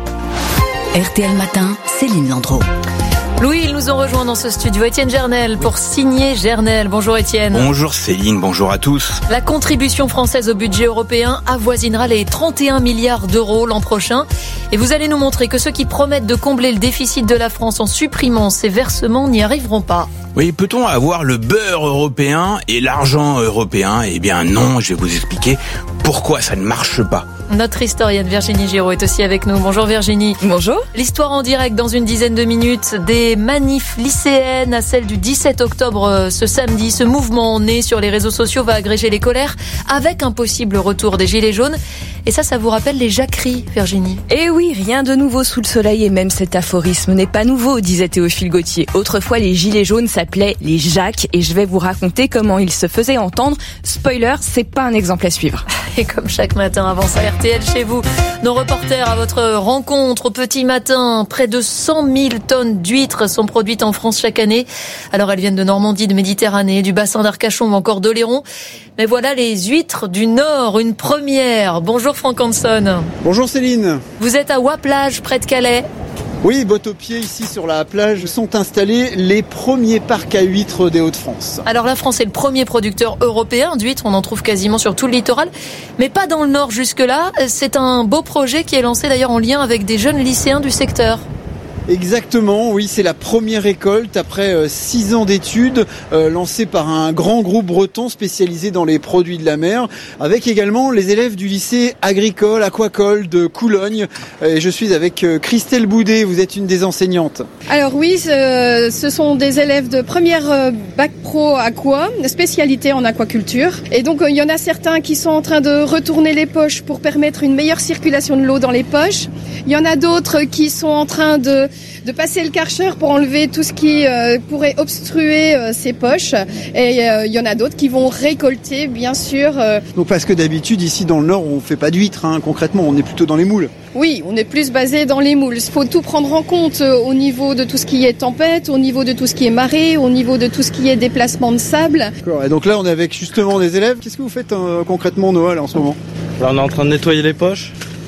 RTL Matin, Céline Landreau. Louis, ils nous ont rejoints dans ce studio. Étienne Gernel pour signer Gernel. Bonjour Étienne. Bonjour Céline, bonjour à tous. La contribution française au budget européen avoisinera les 31 milliards d'euros l'an prochain. Et vous allez nous montrer que ceux qui promettent de combler le déficit de la France en supprimant ces versements n'y arriveront pas. Oui, peut-on avoir le beurre européen et l'argent européen ? Eh bien non, je vais vous expliquer pourquoi ça ne marche pas. Notre historienne Virginie Giraud est aussi avec nous. Bonjour Virginie. Bonjour. L'histoire en direct dans une dizaine de minutes. Des manifs lycéennes à celle du 17 octobre ce samedi. Ce mouvement né sur les réseaux sociaux va agréger les colères avec un possible retour des gilets jaunes. Et ça vous rappelle les jacqueries, Virginie. Eh oui, rien de nouveau sous le soleil et même cet aphorisme n'est pas nouveau, disait Théophile Gautier. Autrefois, les gilets jaunes s'appelaient les Jacques et je vais vous raconter comment ils se faisaient entendre. Spoiler, c'est pas un exemple à suivre. Et comme chaque matin avant ça, RTL chez vous, nos reporters à votre rencontre au petit matin. Près de 100 000 tonnes d'huîtres sont produites en France chaque année. Alors elles viennent de Normandie, de Méditerranée, du bassin d'Arcachon ou encore d'Oléron. Mais voilà les huîtres du Nord, une première. Bonjour Franck Hanson. Bonjour Céline. Vous êtes à Ouaplage, près de Calais. Oui, bottes aux pieds, ici sur la plage, sont installés les premiers parcs à huîtres des Hauts-de-France. Alors la France est le premier producteur européen d'huîtres, on en trouve quasiment sur tout le littoral, mais pas dans le Nord jusque-là. C'est un beau projet qui est lancé d'ailleurs en lien avec des jeunes lycéens du secteur. Exactement, oui, c'est la première récolte après 6 ans d'études lancée par un grand groupe breton spécialisé dans les produits de la mer, avec également les élèves du lycée agricole aquacole de Coulogne. Et je suis avec Christelle Boudet, vous êtes une des enseignantes. Alors oui, ce sont des élèves de première bac pro aqua, spécialité en aquaculture. Et donc il y en a certains qui sont en train de retourner les poches pour permettre une meilleure circulation de l'eau dans les poches. Il y en a d'autres qui sont en train de passer le karcher pour enlever tout ce qui pourrait obstruer ces poches. Et il y en a d'autres qui vont récolter, bien sûr. Donc parce que d'habitude, ici dans le Nord, on ne fait pas d'huîtres, concrètement, on est plutôt dans les moules. Oui, on est plus basé dans les moules. Il faut tout prendre en compte au niveau de tout ce qui est tempête, au niveau de tout ce qui est marée, au niveau de tout ce qui est déplacement de sable. D'accord. Et donc là, on est avec justement des élèves. Qu'est-ce que vous faites concrètement, Noël, en ce moment ? Là, on est en train de nettoyer les poches. Donc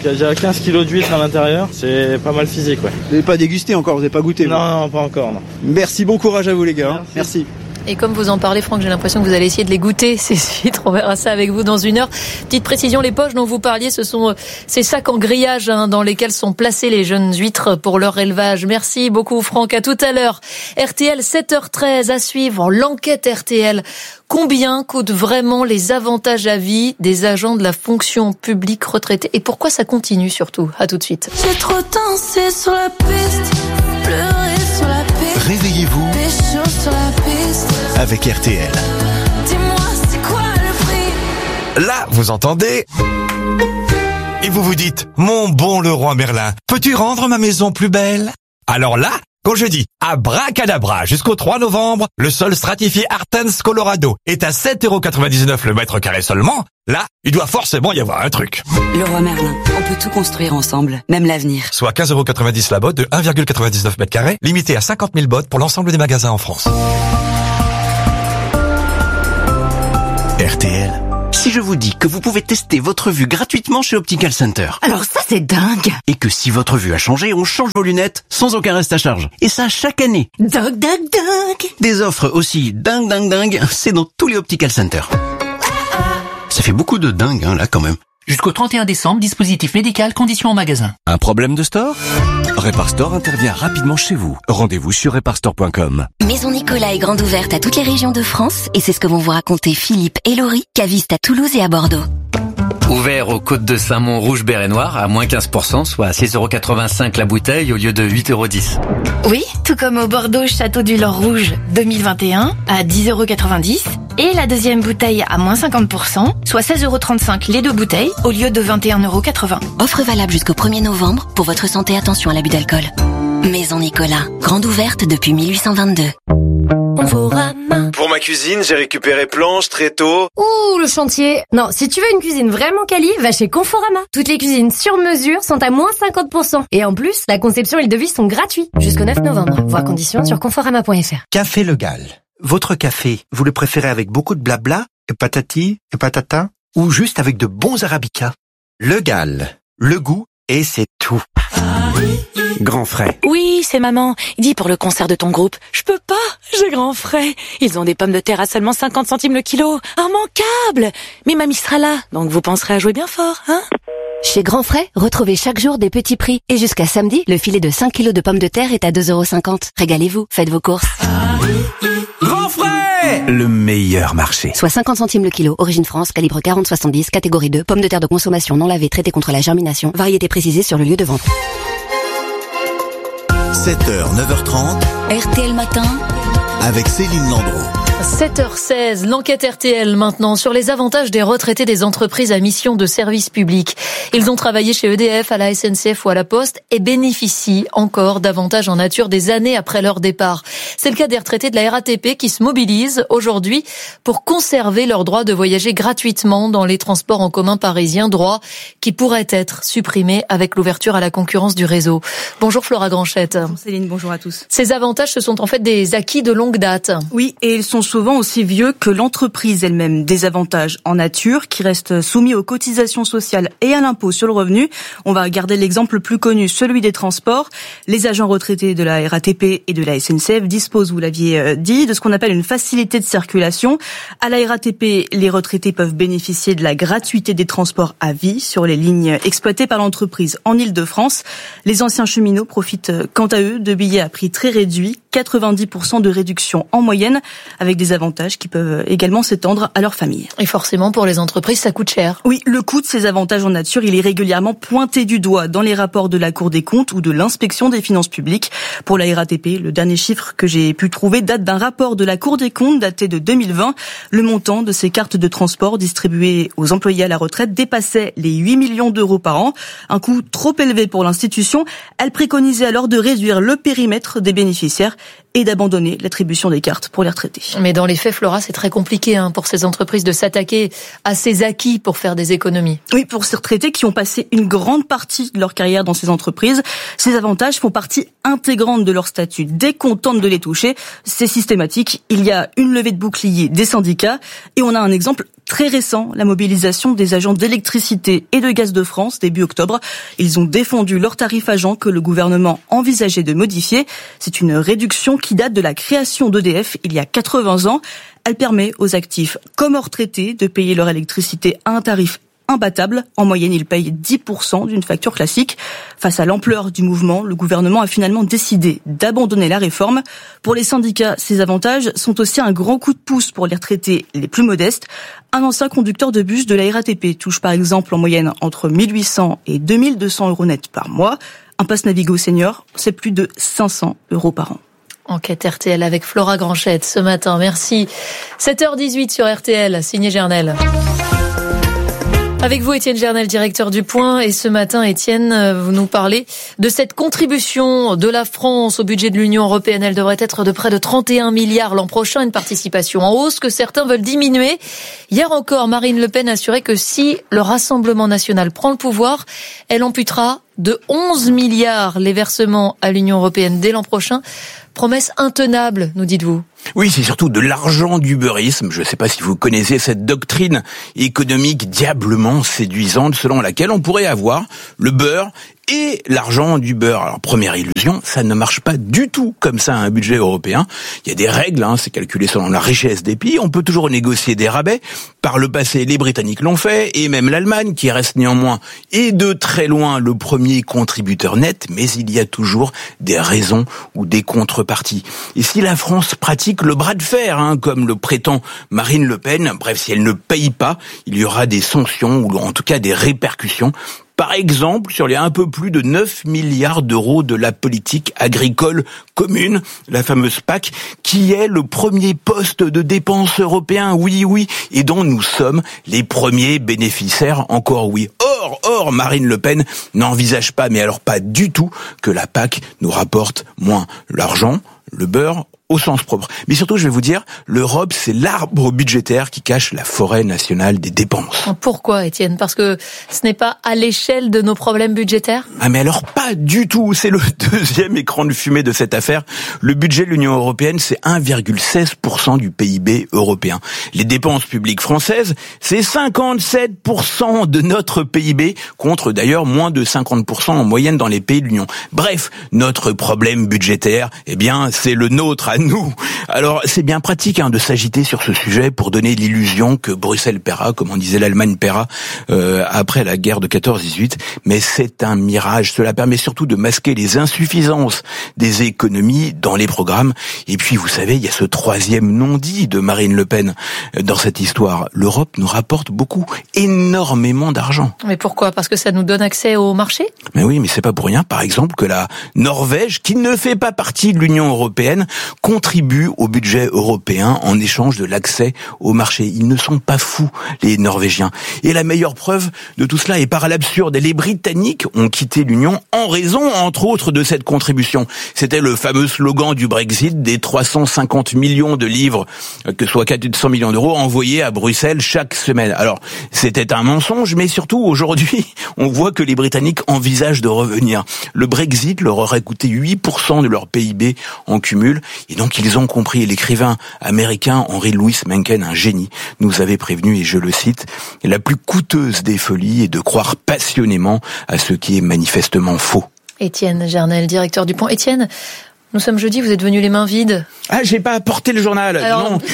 il y a déjà 15 kilos d'huîtres à l'intérieur. C'est pas mal physique, ouais. Vous n'avez pas dégusté encore, vous n'avez pas goûté? Non, pas encore, non. Merci, bon courage à vous les gars. Merci. Et comme vous en parlez, Franck, j'ai l'impression que vous allez essayer de les goûter, ces huîtres. On verra ça avec vous dans une heure. Petite précision, les poches dont vous parliez, ce sont ces sacs en grillage dans lesquels sont placées les jeunes huîtres pour leur élevage. Merci beaucoup, Franck. À tout à l'heure. RTL, 7h13 à suivre. L'enquête RTL. Combien coûtent vraiment les avantages à vie des agents de la fonction publique retraités? Et pourquoi ça continue surtout? À tout de suite. J'ai trop dansé sur la piste, pleuré sur la piste. Réveillez-vous Pécho sur la piste. avec RTL. Dis-moi c'est quoi le prix? Là, vous entendez? Et vous vous dites, mon bon Leroy Merlin, peux-tu rendre ma maison plus belle? Alors là, quand je dis abracadabra jusqu'au 3 novembre, le sol stratifié Artens Colorado est à 7,99€ le mètre carré seulement, là, il doit forcément y avoir un truc. Leroy Merlin, on peut tout construire ensemble, même l'avenir. Soit 15,90€ la botte de 1,99 mètres carrés, limité à 50 000 bottes pour l'ensemble des magasins en France. RTL. Si je vous dis que vous pouvez tester votre vue gratuitement chez Optical Center. Alors ça c'est dingue. Et que si votre vue a changé, on change vos lunettes sans aucun reste à charge. Et ça chaque année. Dingue. Des offres aussi dingue, c'est dans tous les Optical Center. Ça fait beaucoup de dingue, là quand même. Jusqu'au 31 décembre, dispositif médical, conditions en magasin. Un problème de store? Reparstore intervient rapidement chez vous. Rendez-vous sur reparstore.com. Maison Nicolas est grande ouverte à toutes les régions de France et c'est ce que vont vous raconter Philippe et Laurie, cavistes à Toulouse et à Bordeaux. Ouvert aux côtes de Saint-Mont rouge, beret noir à moins 15%, soit 6,85€ la bouteille au lieu de 8,10€. Oui, tout comme au Bordeaux Château du Lord Rouge 2021 à 10,90€ et la deuxième bouteille à moins 50%, soit 16,35€ les deux bouteilles au lieu de 21,80€. Offre valable jusqu'au 1er novembre. Pour votre santé, attention à l'abus d'alcool. Maison Nicolas, grande ouverte depuis 1822. Pour ma cuisine, j'ai récupéré planches, tréteaux. Ouh, le chantier. Non, si tu veux une cuisine vraiment quali, va chez Conforama. Toutes les cuisines sur mesure sont à moins 50%. Et en plus, la conception et le devis sont gratuits. Jusqu'au 9 novembre. Voir conditions sur conforama.fr. Café Le Gall. Votre café, vous le préférez avec beaucoup de blabla, et patati, et patata, ou juste avec de bons arabicas? Le Gall. Le goût, et c'est tout. Grand Frais. Oui, c'est maman. Dis pour le concert de ton groupe. Je peux pas, j'ai Grand Frais. Ils ont des pommes de terre à seulement 50 centimes le kilo. Immanquable. Mais mamie sera là, donc vous penserez à jouer bien fort, hein? Chez Grand Frais, retrouvez chaque jour des petits prix. Et jusqu'à samedi, le filet de 5 kilos de pommes de terre est à 2,50€. Régalez-vous, faites vos courses. Grand Frais, le meilleur marché. Soit 50 centimes le kilo. Origine France, calibre 40-70, catégorie 2. Pommes de terre de consommation non lavées, traitées contre la germination. Variété précisée sur le lieu de vente. 7h, 9h30. RTL Matin. Avec Céline Landreau. 7h16, l'enquête RTL maintenant sur les avantages des retraités des entreprises à mission de service public. Ils ont travaillé chez EDF, à la SNCF ou à la Poste et bénéficient encore d'avantages en nature des années après leur départ. C'est le cas des retraités de la RATP qui se mobilisent aujourd'hui pour conserver leur droit de voyager gratuitement dans les transports en commun parisiens, droit qui pourrait être supprimé avec l'ouverture à la concurrence du réseau. Bonjour Flora Granchette. Bonjour Céline, bonjour à tous. Ces avantages, ce sont en fait des acquis de longue date. Oui, et ils sont souvent aussi vieux que l'entreprise elle-même. Des avantages en nature qui restent soumis aux cotisations sociales et à l'impôt sur le revenu. On va garder l'exemple le plus connu, celui des transports. Les agents retraités de la RATP et de la SNCF disposent, vous l'aviez dit, de ce qu'on appelle une facilité de circulation. À la RATP, les retraités peuvent bénéficier de la gratuité des transports à vie sur les lignes exploitées par l'entreprise en Île-de-France. Les anciens cheminots profitent quant à eux de billets à prix très réduit, 90% de réduction en moyenne, avec des avantages qui peuvent également s'étendre à leur famille. Et forcément, pour les entreprises, ça coûte cher. Oui, le coût de ces avantages en nature, il est régulièrement pointé du doigt dans les rapports de la Cour des comptes ou de l'inspection des finances publiques. Pour la RATP, le dernier chiffre que j'ai pu trouver date d'un rapport de la Cour des comptes daté de 2020. Le montant de ces cartes de transport distribuées aux employés à la retraite dépassait les 8 millions d'euros par an. Un coût trop élevé pour l'institution. Elle préconisait alors de réduire le périmètre des bénéficiaires et d'abandonner l'attribution des cartes pour les retraités. Mais dans les faits, Flora, c'est très compliqué pour ces entreprises de s'attaquer à ces acquis pour faire des économies. Oui, pour ces retraités qui ont passé une grande partie de leur carrière dans ces entreprises, ces avantages font partie intégrante de leur statut. Dès qu'on tente de les toucher, c'est systématique. Il y a une levée de bouclier des syndicats et on a un exemple très récent, la mobilisation des agents d'électricité et de gaz de France début octobre. Ils ont défendu leur tarif agent que le gouvernement envisageait de modifier. C'est une réduction qui date de la création d'EDF il y a 80 ans. Elle permet aux actifs comme aux retraités de payer leur électricité à un tarif imbattable. En moyenne, ils payent 10% d'une facture classique. Face à l'ampleur du mouvement, le gouvernement a finalement décidé d'abandonner la réforme. Pour les syndicats, ces avantages sont aussi un grand coup de pouce pour les retraités les plus modestes. Un ancien conducteur de bus de la RATP touche par exemple en moyenne entre 1800 et 2200 euros net par mois. Un pass Navigo senior, c'est plus de 500 euros par an. Enquête RTL avec Flora Granchette ce matin. Merci. 7h18 sur RTL, signé Gernel. Avec vous, Étienne Gernel, directeur du Point. Et ce matin, Étienne, vous nous parlez de cette contribution de la France au budget de l'Union européenne. Elle devrait être de près de 31 milliards l'an prochain, une participation en hausse que certains veulent diminuer. Hier encore, Marine Le Pen assurait que si le Rassemblement national prend le pouvoir, elle amputera de 11 milliards les versements à l'Union européenne dès l'an prochain. Promesse intenable, nous dites-vous. Oui, c'est surtout de l'argent du beurrisme. Je ne sais pas si vous connaissez cette doctrine économique diablement séduisante selon laquelle on pourrait avoir le beurre et l'argent du beurre. Alors, première illusion, ça ne marche pas du tout comme ça un budget européen. Il y a des règles, c'est calculé selon la richesse des pays. On peut toujours négocier des rabais. Par le passé, les Britanniques l'ont fait, et même l'Allemagne, qui reste néanmoins et de très loin le premier contributeur net, mais il y a toujours des raisons ou des contreparties. Et si la France pratique le bras de fer, comme le prétend Marine Le Pen, bref, si elle ne paye pas, il y aura des sanctions ou en tout cas des répercussions. Par exemple, sur les un peu plus de 9 milliards d'euros de la politique agricole commune, la fameuse PAC, qui est le premier poste de dépenses européen, oui, et dont nous sommes les premiers bénéficiaires, encore oui. Or, Marine Le Pen n'envisage pas, mais alors pas du tout, que la PAC nous rapporte moins. L'argent, le beurre, au sens propre. Mais surtout, je vais vous dire, l'Europe, c'est l'arbre budgétaire qui cache la forêt nationale des dépenses. Pourquoi, Étienne ? Parce que ce n'est pas à l'échelle de nos problèmes budgétaires ? Ah mais alors pas du tout. C'est le deuxième écran de fumée de cette affaire. Le budget de l'Union européenne, c'est 1,16% du PIB européen. Les dépenses publiques françaises, c'est 57% de notre PIB, contre d'ailleurs moins de 50% en moyenne dans les pays de l'Union. Bref, notre problème budgétaire, c'est le nôtre à nous. Alors, c'est bien pratique de s'agiter sur ce sujet pour donner l'illusion que Bruxelles paiera, comme on disait l'Allemagne paiera après la guerre de 14-18, mais c'est un mirage. Cela permet surtout de masquer les insuffisances des économies dans les programmes. Et puis, vous savez, il y a ce troisième non-dit de Marine Le Pen dans cette histoire. L'Europe nous rapporte beaucoup, énormément d'argent. Mais pourquoi ? Parce que ça nous donne accès au marché ? Mais oui, mais c'est pas pour rien, par exemple, que la Norvège, qui ne fait pas partie de l'Union européenne, contribuent au budget européen en échange de l'accès au marché. Ils ne sont pas fous, les Norvégiens. Et la meilleure preuve de tout cela est par l'absurde. Les Britanniques ont quitté l'Union en raison, entre autres, de cette contribution. C'était le fameux slogan du Brexit des 350 millions de livres, que soit 400 millions d'euros, envoyés à Bruxelles chaque semaine. Alors, c'était un mensonge, mais surtout, aujourd'hui, on voit que les Britanniques envisagent de revenir. Le Brexit leur aurait coûté 8% de leur PIB en cumul. Et donc, ils ont compris. L'écrivain américain Henry Louis Mencken, un génie, nous avait prévenu, et je le cite, « La plus coûteuse des folies est de croire passionnément à ce qui est manifestement faux. » Étienne Gernel, directeur du Point. Étienne, nous sommes jeudi, vous êtes venu les mains vides. Ah, j'ai pas apporté le journal. Alors, non,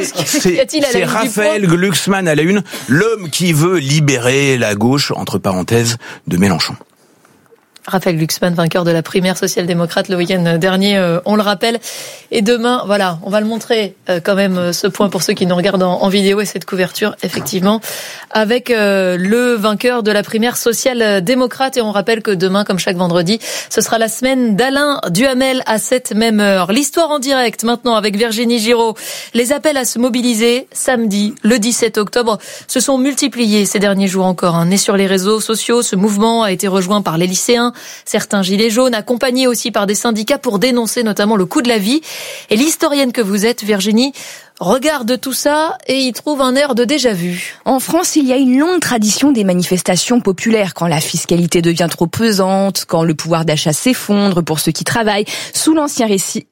c'est Raphaël Glucksmann à la une, l'homme qui veut libérer la gauche, entre parenthèses, de Mélenchon. Raphaël Glucksmann, vainqueur de la primaire social-démocrate le week-end dernier, on le rappelle. Et demain, voilà, on va le montrer quand même, ce point pour ceux qui nous regardent en vidéo et cette couverture, effectivement, avec le vainqueur de la primaire social-démocrate. Et on rappelle que demain, comme chaque vendredi, ce sera la semaine d'Alain Duhamel à cette même heure. L'histoire en direct maintenant avec Virginie Giraud. Les appels à se mobiliser samedi, le 17 octobre, se sont multipliés ces derniers jours encore. Né sur les réseaux sociaux, ce mouvement a été rejoint par les lycéens, certains gilets jaunes, accompagnés aussi par des syndicats pour dénoncer notamment le coût de la vie. Et l'historienne que vous êtes, Virginie, regarde tout ça et y trouve un air de déjà-vu. En France, il y a une longue tradition des manifestations populaires quand la fiscalité devient trop pesante, quand le pouvoir d'achat s'effondre pour ceux qui travaillent. Sous l'ancien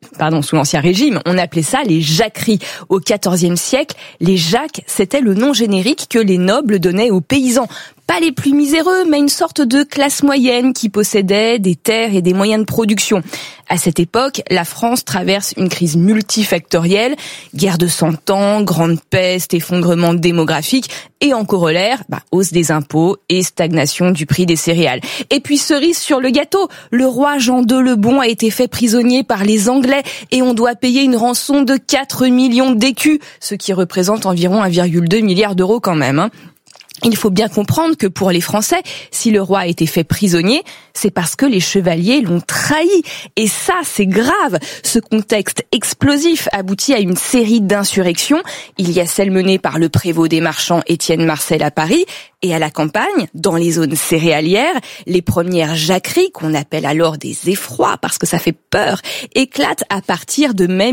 régime, on appelait ça les jacqueries. Au XIVe siècle, les jacques, c'était le nom générique que les nobles donnaient aux paysans. Pas les plus miséreux, mais une sorte de classe moyenne qui possédait des terres et des moyens de production. À cette époque, la France traverse une crise multifactorielle, guerre de 100 ans, grande peste, effondrement démographique et en corollaire, hausse des impôts et stagnation du prix des céréales. Et puis cerise sur le gâteau, le roi Jean II le Bon a été fait prisonnier par les Anglais et on doit payer une rançon de 4 millions d'écus, ce qui représente environ 1,2 milliard d'euros quand même. Il faut bien comprendre que pour les Français, si le roi a été fait prisonnier, c'est parce que les chevaliers l'ont trahi. Et ça, c'est grave. Ce contexte explosif aboutit à une série d'insurrections. Il y a celle menée par le prévôt des marchands Étienne Marcel à Paris. Et à la campagne, dans les zones céréalières, les premières jacqueries, qu'on appelle alors des effrois parce que ça fait peur, éclatent à partir de mai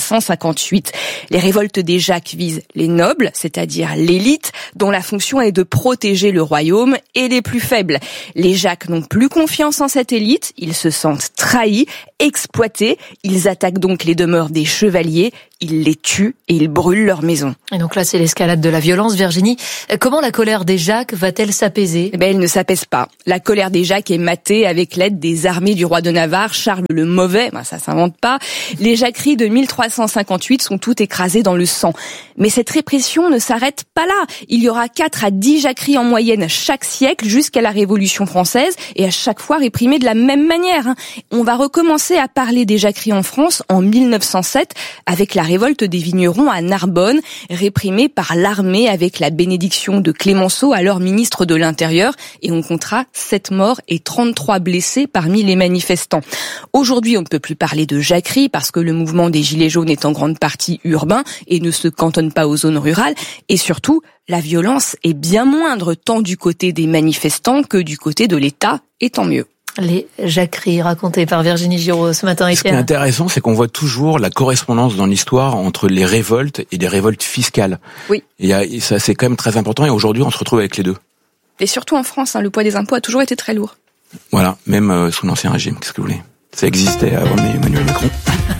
1358. Les révoltes des jacques visent les nobles, c'est-à-dire l'élite, dont la fonction est de protéger le royaume, et les plus faibles. Les jacques n'ont plus confiance en cette élite, ils se sentent trahis, exploités, ils attaquent donc les demeures des chevaliers, ils les tuent et ils brûlent leurs maisons. Et donc là, c'est l'escalade de la violence, Virginie. Comment la colère des jacques va-t-elle s'apaiser ? Elle ne s'apaise pas. La colère des jacques est matée avec l'aide des armées du roi de Navarre, Charles le Mauvais. Ça s'invente pas. Les jacqueries de 1358 sont toutes écrasées dans le sang. Mais cette répression ne s'arrête pas là. Il y aura 4 à 10 jacqueries en moyenne chaque siècle jusqu'à la Révolution française et à chaque fois réprimées de la même manière. On va recommencer à parler des jacqueries en France en 1907 avec la révolte des vignerons à Narbonne, réprimée par l'armée avec la bénédiction de Clémenceau, alors ministre de l'Intérieur, et on comptera 7 morts et 33 blessés parmi les manifestants. Aujourd'hui, on ne peut plus parler de jacquerie parce que le mouvement des Gilets jaunes est en grande partie urbain et ne se cantonne pas aux zones rurales, et surtout, la violence est bien moindre tant du côté des manifestants que du côté de l'État, et tant mieux. Les jacqueries racontées par Virginie Giraud ce matin. Ce qui est intéressant, c'est qu'on voit toujours la correspondance dans l'histoire entre les révoltes et des révoltes fiscales. Oui. Et ça, c'est quand même très important. Et aujourd'hui, on se retrouve avec les deux. Et surtout en France, le poids des impôts a toujours été très lourd. Voilà, même sous l'Ancien Régime. Qu'est-ce que vous voulez ? Ça existait avant Emmanuel Macron.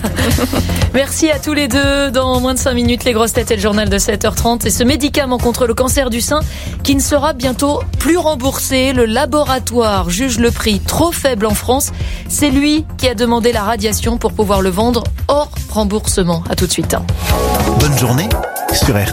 Merci à tous les deux. Dans moins de 5 minutes, les grosses têtes et le journal de 7h30. Et ce médicament contre le cancer du sein qui ne sera bientôt plus remboursé. Le laboratoire juge le prix trop faible en France. C'est lui qui a demandé la radiation pour pouvoir le vendre hors remboursement. À tout de suite. Bonne journée sur RTL.